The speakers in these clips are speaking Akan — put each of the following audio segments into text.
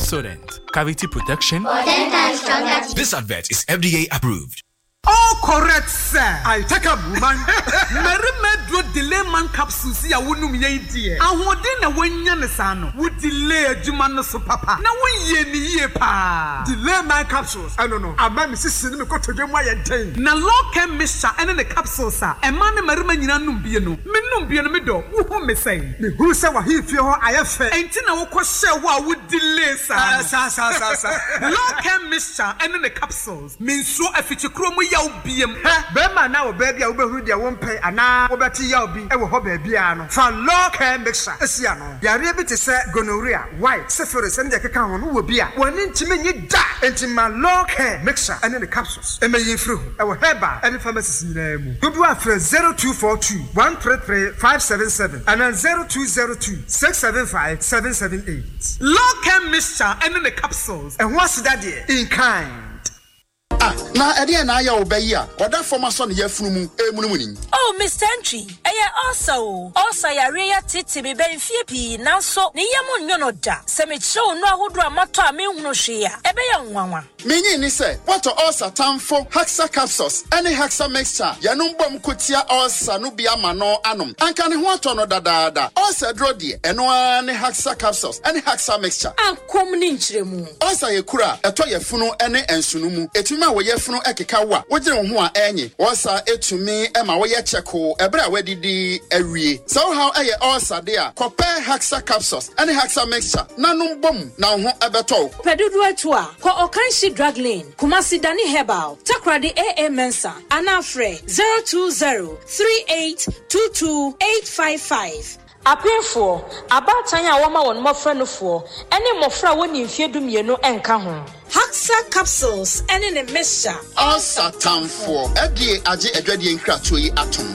Pepsodent, cavity protection. For 10 times stronger. This advert is FDA approved. Oh, correct, sir. I take a woman. Merimedro delay man capsules ya wonu mi idea. Ahode na wanya ne sano. Would delay adwuma no so papa. Na wonye ni ye pa. Delay man capsules. I don't know. Aba mi sisi ni me ko todwe mo ayenten. Na local mixture ene ne capsules a. E ma ne merima nyina num bie no. Me num bie no me do. Wo ho me sei. Me hu se wa hifie ho ayefe. Enti na wo ko hye wo a wo delay sa. Sa. Local mixture ene ne capsules. Me nso afichi kro mo BM. Bema na wo baby a wo behuru dia wo mpe ana wo beti ya obi e wo ho baby a no fa local mixture esia no yare bi te se gonorrhea white syphilis and de keka ho no wo bi a woni ntime nyi da entima local mixture and the capsules e meyi firi ho e wo heba e pharmacy na mu dodo afre 0242 133 577 and 0202 675 778 local mixture and the capsules and what's that there in kind. Na ede na ya obayi a oda forma so ne yafunu mu emunumuni. Oh, Mr. Entry, also yare ya titi be benfie pi nanso ne yam nyo no da. Se me chew no ahodo amato a me hunu hwe a ebe ya nwanwa. Menyi ni se what ulcer tamfo Haxa capsules any Haxa mixture yanum bom kotia ulcer no bia ma no anom. Anka ne ho ato no dadaada. Ulcer dro de eno ani Haxa capsules any Haxa mixture. Ankom ni nchiremu. Ulcer ye kura eto yefunu ene ensunu mu. Etuma wo yefunu ekeka wa. Wogire ho a enyi. Ulcer etumi ema wo ye cheko ebre a wedidi awie. So how eye ulcer de a compare Haxa capsules any Haxa mixture nanum bom na ho ebeto. Pedudu etu a ko Okanshi Drug Lane, Kumasi Dani Herbal, Takradi AA Mensa, Anafre 020-3822-855. Apefo, abatanya wama won mofra no fo, ene mofra woni mfie dumienu enka ho. Haxa capsules ene ne mixture. Ulcer tamfo, edie age edwade nkratoyi yi atom.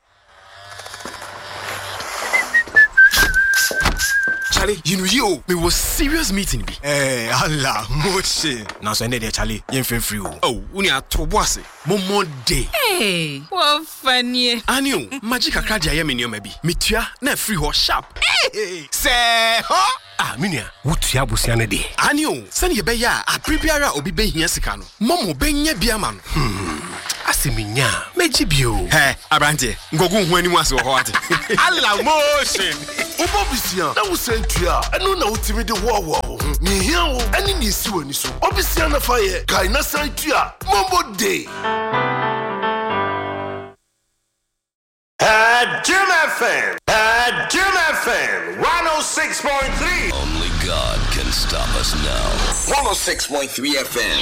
Charlie, you know you, me was serious meeting be. Allah, moche. Now so ende Charlie, yen free. Oh, uni a toboase. Momo day. Hey, what funny. Anio, magic akradia ye me nioma bi. Metua na free ho sharp. Hey, say, huh? Ah, minia, wutua bosia ne de. Anio, send ye be ya, a prebiara obi be hia sika no. Momo be nya bia ma no. Asiminya, mejibio. Hey, abrante, ngogu hu ani mu ase ho ate. Allah motion. Obobisia, na wo sentua, eno na utimi de wo. Ni hia wo, ani ni si wani so. Obisia na fa ye, kai na sentua, mombo day. Jim FM, 106.3. Only God can stop us now. 106.3 FM.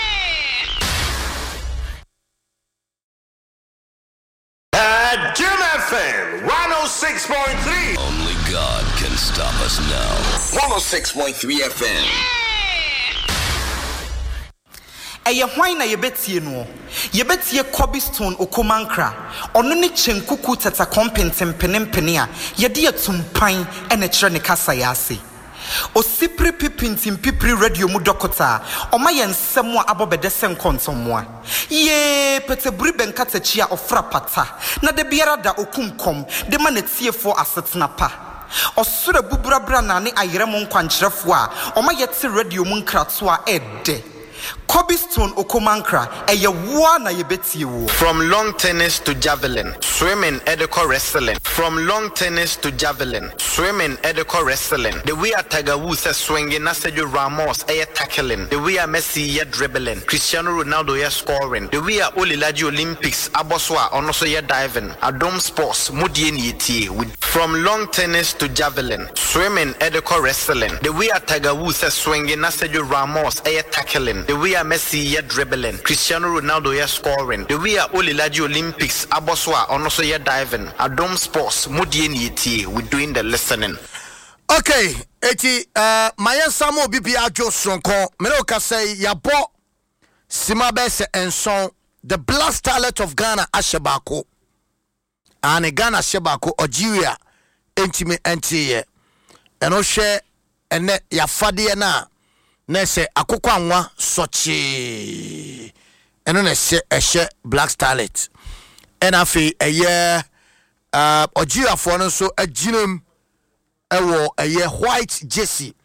Jim FM, 106.3. Only God can stop us now. 106.3 FM. Eye hwan na yebetie no yebetie Cobblestone Okomankra ono ne chenkuku tata kompentempenempene a yede atumpan ene kire ne kasa yase osipri pipintim pipri radio mu dokota oma yensem a abobede senkontomwa ye peteburi benkatachi a ofra pata na de biara da okumkom de ma netiefo asetena pa osura buburabra na ne ayerem nkwankyerefo a oma yete radio mu nkrato a ede Cobblestone Okomankra eye wo na yebetie wo. From long tennis to javelin, swimming, edico wrestling. From long tennis to javelin, swimming, edico wrestling. The way a Tiger Woods is swinging, Sergio Ramos is tackling. The way a Messi is dribbling, Cristiano Ronaldo is scoring. The way a Olilaji Olympics, Aboswa also is diving. Adom Sports, Mudien Yeti. From long tennis to javelin, swimming, edico wrestling. The way a Tiger Woods is swinging, Sergio Ramos is tackling. The way a Messi is dribbling, Cristiano Ronaldo is scoring. The way a Olilaji Olympics, Aboswa also is diving. Adom Sports, Mudien Yeti. We're doing the listening. Okay, eti Maya Samo Bibi Ajo Sonko, Meloka say Yabo Simabese and Son, the Blast Talent of Ghana Ashabako. And Ghana Shabako Algeria Intime Antie. And Oshe and net Yafadi na Nese Akukwanwa Sochi. And then a share Black Starlet. And afi a year Algeria for so a genome. A year white Jesse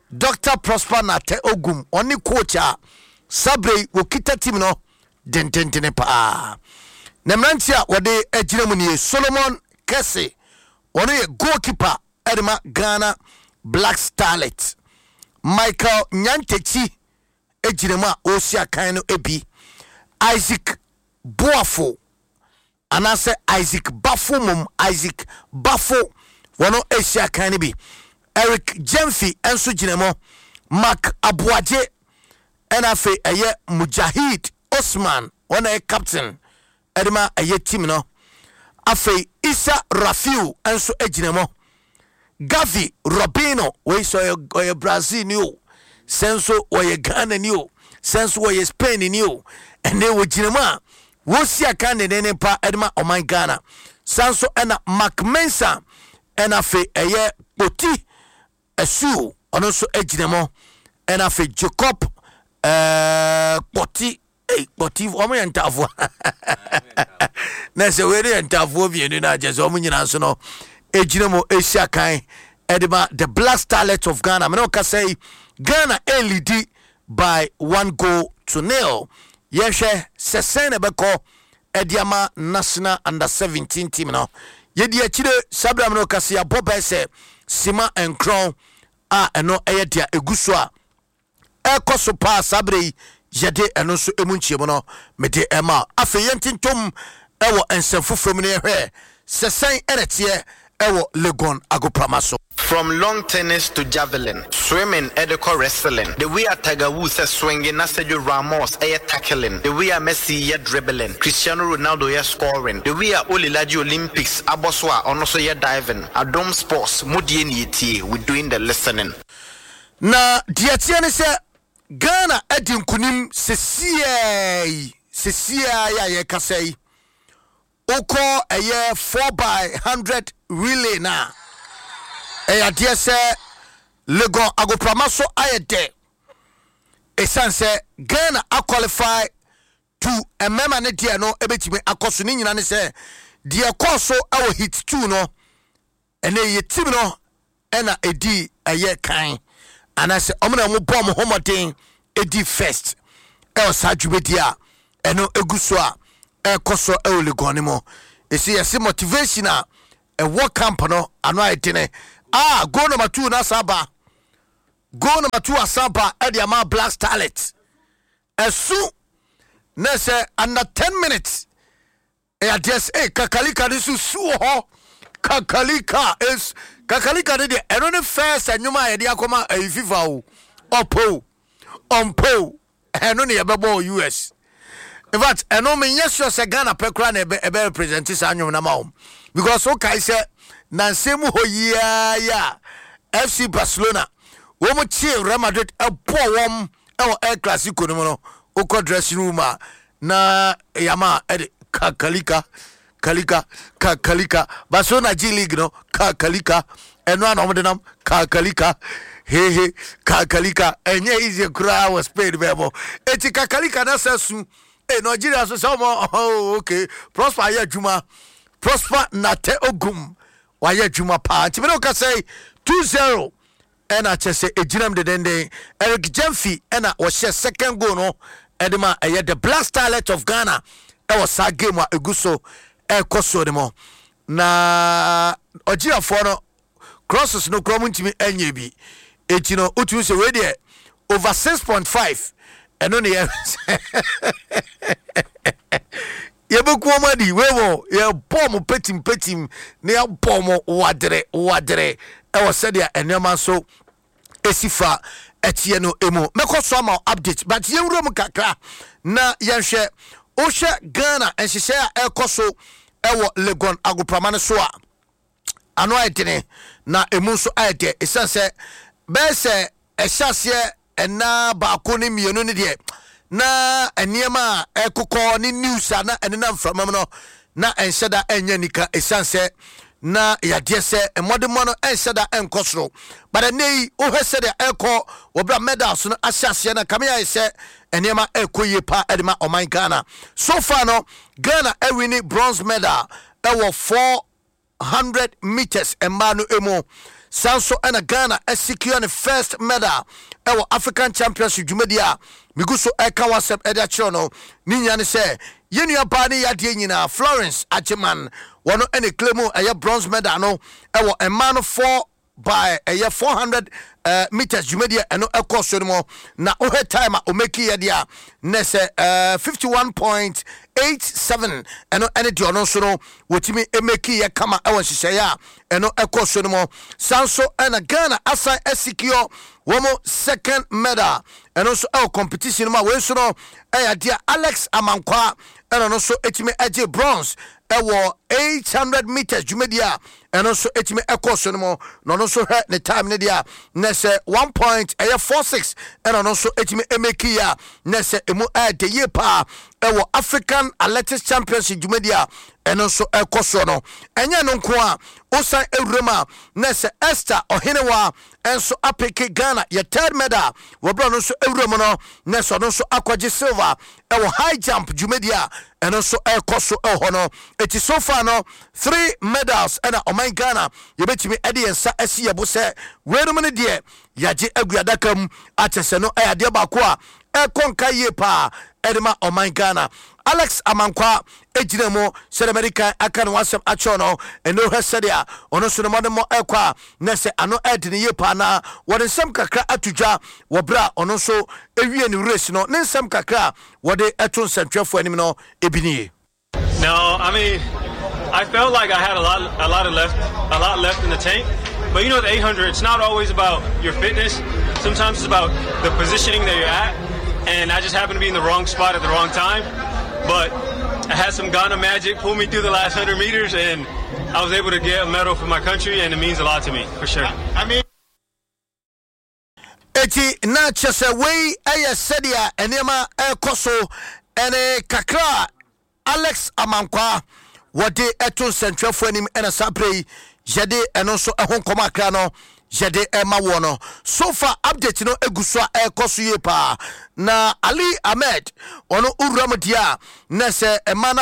Dr. Prosper Nate Ogum oni coach a sabre wokita team no dententene pa Nemrantia wode ejina mu ni Solomon Kese ono ye goalkeeper edema Ghana Black Starlet Michael Nyantechi ejina mu a osia kan no ebi Isaac Boafo anase Isaac Bafo wono esia kan no bi Eric Jemfi enso jinemo Mark Abuaje enafe eye Mujahid Osman one e captain edema eye team no afe Isa Rafiu enso ejinemo Gavi Robino we so ye Brazil ni o senso we Ghana ni o senso we Spain ni o ene we jinema wo sia kan ne pa edema oman Ghana senso ena Mark Mensa enafe eye Poti Esu ono so ejinemo enafe Jacob Poti omo yentafo na se we yentafo bienu na je so omo nyina so no ejinemo Asia kan edema the Black Starlet of Ghana me no ka say Ghana lead by 1-0 yehwe sesene beko ediama national under 17 team no yedi akire sabra me no ka say aboba se Sima and Crown eno eyedia eguso a ekoso pa sabre yede eno so emunchie mo no mede ema afe yentintom ewo ensefufrom ne hwe sesen eretie ewo Legon Agopramaso. From long tennis to javelin, swimming, edico wrestling. The way a Tiger Woods says swinging, Sergio Ramos tackling. The way a Messi dribbling, Cristiano Ronaldo scoring. The way a Olilaji Olympics, Aboswa, also diving. Adom Sports, Mudien Yeti, we doing the listening. Na diatiane se Ghana edim kunim sesia ya ye kasei. Oko eye 4x100 relay na. Eya die se Legon Agopramaso ayede. Esanse Ghana a qualify to a member ne dia no ebetime akoso ni nyina ne se dia koso awo hit 2 no ene ye team no ena edi aye kan anase omna mo bom homoden edi first el sajubedi eno eguso a ekoso e Legon mo esi yesi motivation a e work camp no ano ayetene goal number 2 na saba. Goal number 2 asaba Ediama Black Starlet. Esu nese under 10 minutes. Just Kakalika nisu suho. Kakalika is Kakalika de erone first and yuma edi akoma FIFA Oppo Ompo enone yebebo US. In fact, eno me yeso se Ghana pekra na ebe represent sa anyum na mawo. Because okay say Nansemu hoya FC Barcelona womo tie Real Madrid ebo wom El Clasico no no oko dressing room na yama Kalika Barcelona G League no Kalika eno anomdenam Kalika he Kalika enye easy kura was paid bebo eti Kalika na sasu Nigeria so some okay Prosper ya juma Prosper Nate Ogum Waya Juma pa Timeno ka say 2-0 ena chese ejinam de dende Eric Jemfi ena o share second goal no edema the Black Starlet of Ghana e was a game wa eguso koso demo na ogia for no crosses no krom ntimi enye bi etino otu se we dey over 6.5 eno ne Yebeku omadi wewo ye bom petim ne ya bom wadre e wo said ya enema so esifa etie no emu meko so ama update but ye wuro mu kakra na yenhwe o hwe Ghana enhyehyɛ a ekoso ewo Legon Agoprama so a ano ayetene na emu so ayete esanse be se ehyase ena ba ko ne mienu ne de na eniema ekoko ni news na enena mframa no na enhyeda enya nika esanse na yade se emodemo no enhyeda enkosoro but nei o hwese de eko obra medals no ahyase na kamia ise eniema ekoye pa edema oman Ghana so far no Ghana winning bronze medal ewo 400 meters emma no emu Sanso and Ghana secure the first medal ewo African Championship Jumedia miguso eka wasep edia chono ninya ne se yenua ba ne yade nyina Florence Acheman wono ene claim eye bronze medal no ewo emano 4 by a 400 meters Jumedia eno ekoso mo na ohe time o make ye dia ne se 51.87 eno ene di ono so no wotimi emeki ye kama ewo hihye ya eno ekoso mo Sanso and Ghana assign secure womo second medal eno so el competition ma we so no dia Alex Amankwa eno no so etimi eje bronze ewo 800 meters Jumedia eno so etimi ekoso no no so he ne time ne dia ne se 1.46 eno no so etimi emeki ya ne se emu de ye pa ewo African Athletics Championship Jumedia eno so ekoso no enye no nko a osan ewrema ne se Esther Ohenewa enso apeke Ghana ye third medal wo bro no so ewrema no ne so no so akwaje silver ewo high jump Jumedia eno so ekoso eho no eti so far no 3 medals ena oman Ghana ye betimi ede yensa esi yebo se werum ne de yaje aguadakam atese no ayade ba ko a ekonka ye pa edema oman Ghana Alex Amankwa ejinemo said America akan wasem achono eno hesedia ono so no mo ekwa nese ano edini ye pa na wode nsem kakra atudwa wobra ono so ewie ni race no ne nsem kakra wode eto nsantwefo anim no ebini. No, I mean I felt like I had a lot left in the tank. But you know, the 800, it's not always about your fitness. Sometimes it's about the positioning that you're at. And I just happened to be in the wrong spot at the wrong time. But I had some Ghana magic pull me through the last 100 meters, and I was able to get a medal for my country, and it means a lot to me, for sure. I mean... Eti na chese wei eye sedia enema koso ene kakra Alex Amankwa wode eto sentwefo anim ena sabrei jede eno so ehon koma kra no jede ema wo no so far update no eguso a ekoso ye pa na Ali Ahmed ono uram dia na se emana